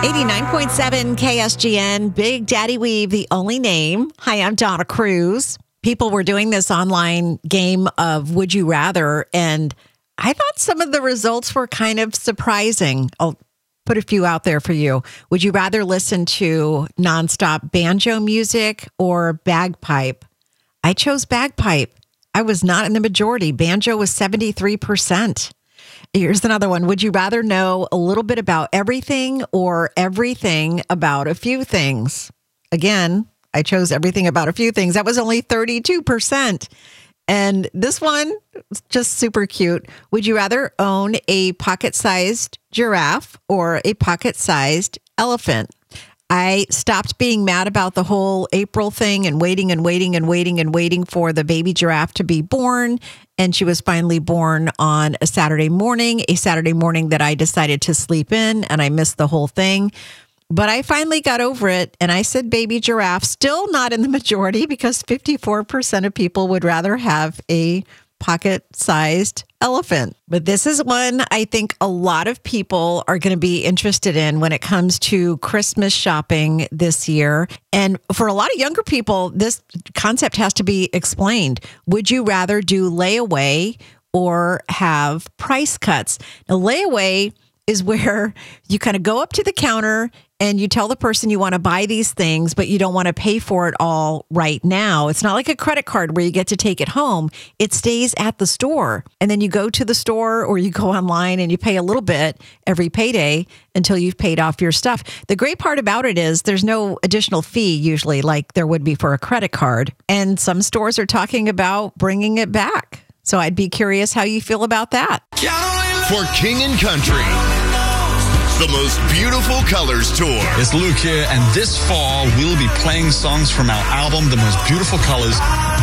89.7 KSGN, Big Daddy Weave, the only name. Hi, I'm Donna Cruz. People were doing this online game of Would You Rather, and I thought some of the results were kind of surprising. I'll put a few out there for you. Would you rather listen to nonstop banjo music or bagpipe? I chose bagpipe. I was not in the majority. Banjo was 73%. Here's another one. Would you rather know a little bit about everything or everything about a few things? Again, I chose everything about a few things. That was only 32%. And this one is just super cute. Would you rather own a pocket-sized giraffe or a pocket-sized elephant? I stopped being mad about the whole April thing and waiting for the baby giraffe to be born. And she was finally born on a Saturday morning that I decided to sleep in, and I missed the whole thing. But I finally got over it, and I said baby giraffe, still not in the majority because 54% of people would rather have a pocket-sized elephant. But this is one I think a lot of people are going to be interested in when it comes to Christmas shopping this year. And for a lot of younger people, this concept has to be explained. Would you rather do layaway or have price cuts? Now, layaway is where you kind of go up to the counter and you tell the person you want to buy these things, but you don't want to pay for it all right now. It's not like a credit card where you get to take it home. It stays at the store. And then you go to the store or you go online and you pay a little bit every payday until you've paid off your stuff. The great part about it is there's no additional fee usually like there would be for a credit card. And some stores are talking about bringing it back. So I'd be curious how you feel about that. For King & Country, the most beautiful colors tour. It's Luke here, and this fall we'll be playing songs from our album, The Most Beautiful Colors,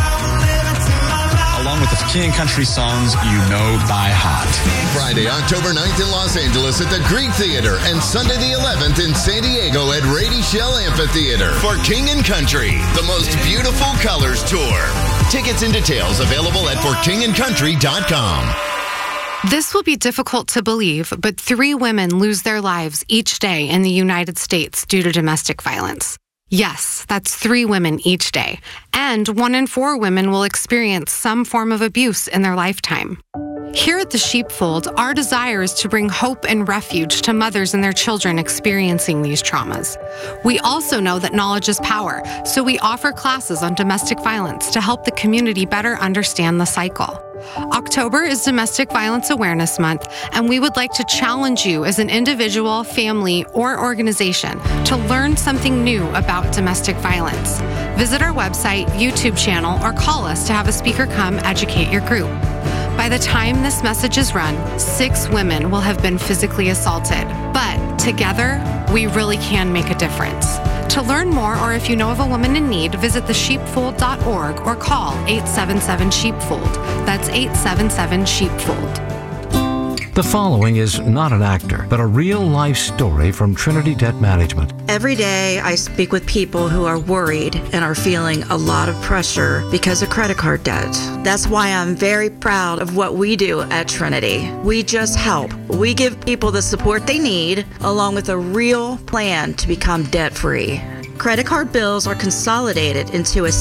along with the King & Country songs you know by heart. Friday, October 9th in Los Angeles at the Greek Theater, and Sunday the 11th in San Diego at Rady Shell Amphitheater. For King & Country, the most beautiful colors tour. Tickets and details available at forkingandcountry.com. This will be difficult to believe, but 3 women lose their lives each day in the United States due to domestic violence. Yes, that's 3 women each day. And 1 in 4 women will experience some form of abuse in their lifetime. Here at the Sheepfold, our desire is to bring hope and refuge to mothers and their children experiencing these traumas. We also know that knowledge is power, so we offer classes on domestic violence to help the community better understand the cycle. October is Domestic Violence Awareness Month, and we would like to challenge you as an individual, family, or organization to learn something new about domestic violence. Visit our website, YouTube channel, or call us to have a speaker come educate your group. By the time this message is run, 6 women will have been physically assaulted, but together, we really can make a difference. To learn more, or if you know of a woman in need, visit thesheepfold.org or call 877-SHEEPFOLD. That's 877-SHEEPFOLD. The following is not an actor, but a real-life story from Trinity Debt Management. Every day I speak with people who are worried and are feeling a lot of pressure because of credit card debt. That's why I'm very proud of what we do at Trinity. We just help. We give people the support they need, along with a real plan to become debt-free. Credit card bills are consolidated into a